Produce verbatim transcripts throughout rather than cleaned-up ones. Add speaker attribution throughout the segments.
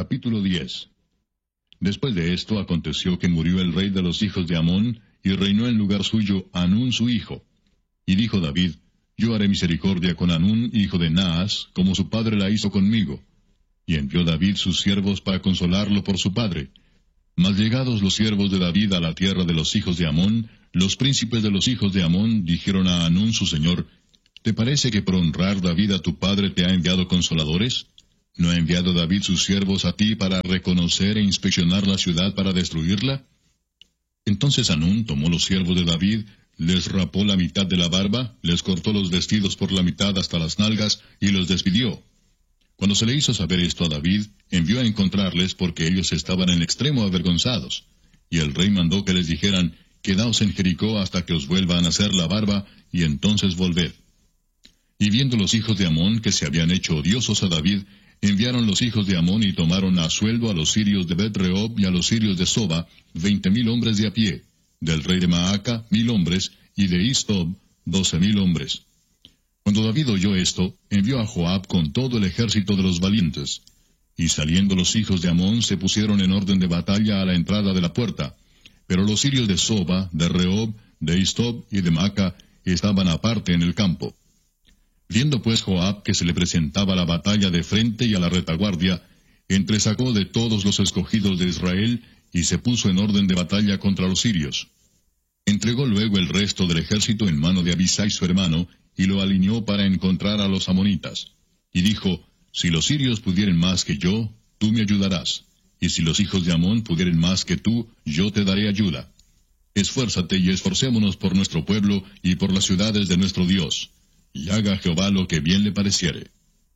Speaker 1: Capítulo diez. Después de esto aconteció que murió el rey de los hijos de Amón, y reinó en lugar suyo Hanún su hijo. Y dijo David, Yo haré misericordia con Hanún, hijo de Naas, como su padre la hizo conmigo. Y envió David sus siervos para consolarlo por su padre. Mas llegados los siervos de David a la tierra de los hijos de Amón, los príncipes de los hijos de Amón dijeron a Hanún su señor, ¿Te parece que por honrar David a tu padre te ha enviado consoladores? ¿No ha enviado David sus siervos a ti para reconocer e inspeccionar la ciudad para destruirla? Entonces Hanún tomó los siervos de David, les rapó la mitad de la barba, les cortó los vestidos por la mitad hasta las nalgas, y los despidió. Cuando se le hizo saber esto a David, envió a encontrarles porque ellos estaban en extremo avergonzados. Y el rey mandó que les dijeran, Quedaos en Jericó hasta que os vuelva a nacer la barba, y entonces volved. Y viendo los hijos de Amón que se habían hecho odiosos a David, enviaron los hijos de Amón y tomaron a sueldo a los sirios de Bet-rehob y a los sirios de Soba, veinte mil hombres de a pie, del rey de Maaca, mil hombres, y de Istob, doce mil hombres. Cuando David oyó esto, envió a Joab con todo el ejército de los valientes. Y saliendo los hijos de Amón se pusieron en orden de batalla a la entrada de la puerta. Pero los sirios de Soba, de Rehob, de Istob y de Maaca estaban aparte en el campo. Viendo pues Joab que se le presentaba la batalla de frente y a la retaguardia, entresacó de todos los escogidos de Israel, y se puso en orden de batalla contra los sirios. Entregó luego el resto del ejército en mano de Abisai su hermano, y lo alineó para encontrar a los amonitas. Y dijo, Si los sirios pudieren más que yo, tú me ayudarás, y si los hijos de Amón pudieren más que tú, yo te daré ayuda. Esfuérzate y esforcémonos por nuestro pueblo y por las ciudades de nuestro Dios, y haga Jehová lo que bien le pareciere.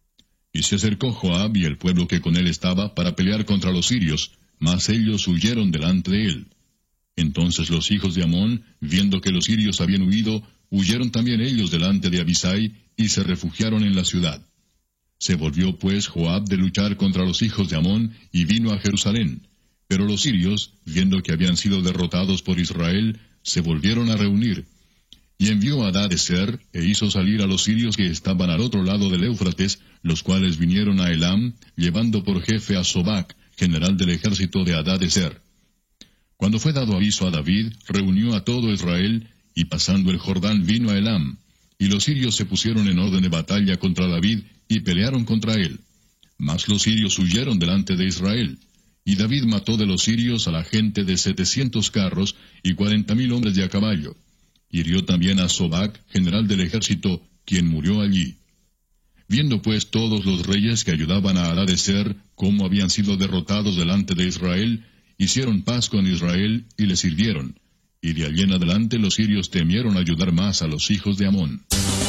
Speaker 1: Y se acercó Joab y el pueblo que con él estaba para pelear contra los sirios, mas ellos huyeron delante de él. Entonces los hijos de Amón, viendo que los sirios habían huido, huyeron también ellos delante de Abisai, y se refugiaron en la ciudad. Se volvió pues Joab de luchar contra los hijos de Amón, y vino a Jerusalén. Pero los sirios, viendo que habían sido derrotados por Israel, se volvieron a reunir. Y envió a Hadadezer, e hizo salir a los sirios que estaban al otro lado del Éufrates, los cuales vinieron a Elam, llevando por jefe a Sobac, general del ejército de Hadadezer. Cuando fue dado aviso a David, reunió a todo Israel, y pasando el Jordán vino a Elam. Y los sirios se pusieron en orden de batalla contra David, y pelearon contra él. Mas los sirios huyeron delante de Israel. Y David mató de los sirios a la gente de setecientos carros, y cuarenta mil hombres de a caballo. Hirió también a Sobac, general del ejército, quien murió allí. Viendo pues todos los reyes que ayudaban a Hadadezer cómo habían sido derrotados delante de Israel, hicieron paz con Israel y le sirvieron. Y de allí en adelante los sirios temieron ayudar más a los hijos de Amón.